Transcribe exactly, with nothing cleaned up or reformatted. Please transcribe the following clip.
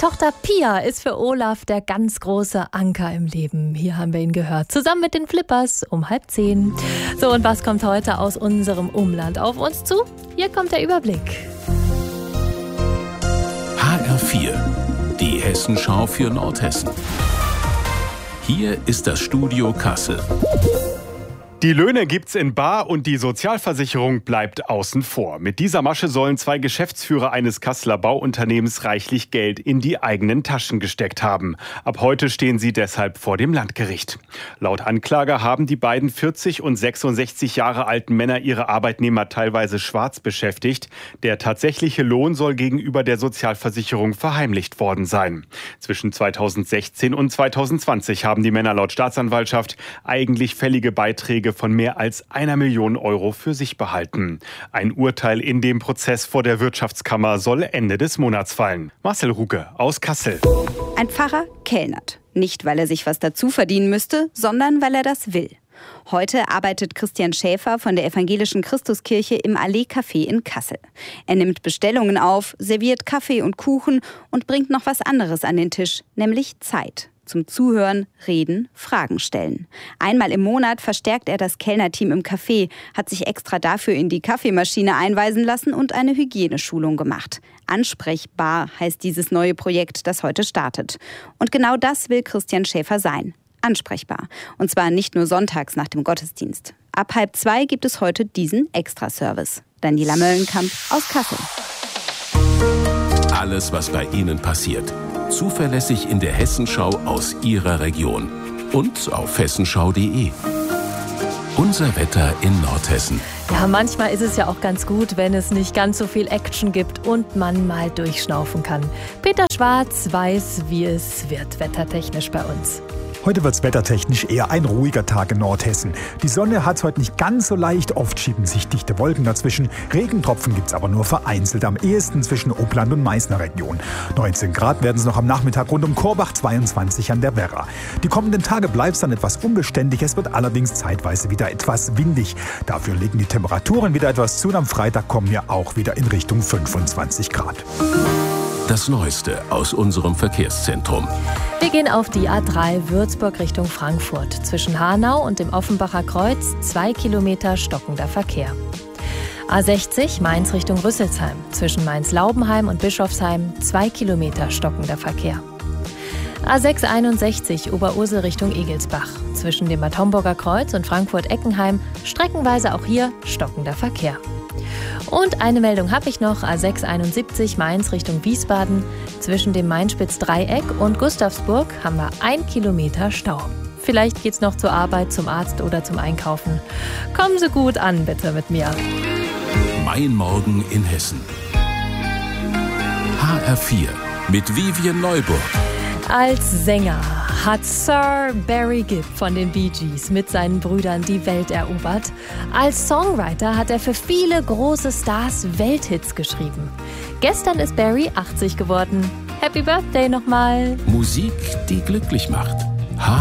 Tochter Pia ist für Olaf der ganz große Anker im Leben. Hier haben wir ihn gehört. Zusammen mit den Flippers um halb zehn. So, und was kommt heute aus unserem Umland auf uns zu? Hier kommt der Überblick. H R vier, die Hessenschau für Nordhessen. Hier ist das Studio Kassel. Die Löhne gibt's in bar und die Sozialversicherung bleibt außen vor. Mit dieser Masche sollen zwei Geschäftsführer eines Kasseler Bauunternehmens reichlich Geld in die eigenen Taschen gesteckt haben. Ab heute stehen sie deshalb vor dem Landgericht. Laut Anklage haben die beiden vierzig und sechsundsechzig Jahre alten Männer ihre Arbeitnehmer teilweise schwarz beschäftigt. Der tatsächliche Lohn soll gegenüber der Sozialversicherung verheimlicht worden sein. Zwischen zweitausendsechzehn und zweitausendzwanzig haben die Männer laut Staatsanwaltschaft eigentlich fällige Beiträge von mehr als einer Million Euro für sich behalten. Ein Urteil in dem Prozess vor der Wirtschaftskammer soll Ende des Monats fallen. Marcel Rucke aus Kassel. Ein Pfarrer kellnert. Nicht, weil er sich was dazu verdienen müsste, sondern weil er das will. Heute arbeitet Christian Schäfer von der Evangelischen Christuskirche im Allee-Café in Kassel. Er nimmt Bestellungen auf, serviert Kaffee und Kuchen und bringt noch was anderes an den Tisch, nämlich Zeit. Zum Zuhören, Reden, Fragen stellen. Einmal im Monat verstärkt er das Kellnerteam im Café, hat sich extra dafür in die Kaffeemaschine einweisen lassen und eine Hygieneschulung gemacht. Ansprechbar heißt dieses neue Projekt, das heute startet. Und genau das will Christian Schäfer sein. Ansprechbar. Und zwar nicht nur sonntags nach dem Gottesdienst. Ab halb zwei gibt es heute diesen Extraservice. Daniela Möllenkamp aus Kassel. Alles, was bei Ihnen passiert. Zuverlässig in der Hessenschau aus Ihrer Region. Und auf hessenschau punkt de. Unser Wetter in Nordhessen. Ja, manchmal ist es ja auch ganz gut, wenn es nicht ganz so viel Action gibt und man mal durchschnaufen kann. Peter Schwarz weiß, wie es wird wettertechnisch bei uns. Heute wird's wettertechnisch eher ein ruhiger Tag in Nordhessen. Die Sonne hat's heute nicht ganz so leicht, oft schieben sich dichte Wolken dazwischen. Regentropfen gibt's aber nur vereinzelt, am ehesten zwischen Oppland und Meißner Region. neunzehn Grad werden es noch am Nachmittag rund um Korbach, zweiundzwanzig an der Werra. Die kommenden Tage bleibt's dann etwas unbeständig, es wird allerdings zeitweise wieder etwas windig. Dafür legen die Temperaturen wieder etwas zu und am Freitag kommen wir auch wieder in Richtung fünfundzwanzig Grad. Das Neueste aus unserem Verkehrszentrum. Wir gehen auf die A drei Würzburg Richtung Frankfurt. Zwischen Hanau und dem Offenbacher Kreuz zwei Kilometer stockender Verkehr. A sechzig Mainz Richtung Rüsselsheim. Zwischen Mainz-Laubenheim und Bischofsheim zwei Kilometer stockender Verkehr. A sechshunderteinundsechzig Oberursel Richtung Egelsbach. Zwischen dem Bad Homburger Kreuz und Frankfurt-Eckenheim streckenweise auch hier stockender Verkehr. Und eine Meldung habe ich noch, A sechshunderteinundsiebzig Mainz Richtung Wiesbaden. Zwischen dem Main-Spitz-Dreieck und Gustavsburg haben wir ein Kilometer Stau. Vielleicht geht's noch zur Arbeit, zum Arzt oder zum Einkaufen. Kommen Sie gut an, bitte mit mir. Mein Morgen in Hessen. H R vier mit Vivian Neuburg. Als Sänger hat Sir Barry Gibb von den Bee Gees mit seinen Brüdern die Welt erobert. Als Songwriter hat er für viele große Stars Welthits geschrieben. Gestern ist Barry achtzig geworden. Happy Birthday nochmal. Musik, die glücklich macht.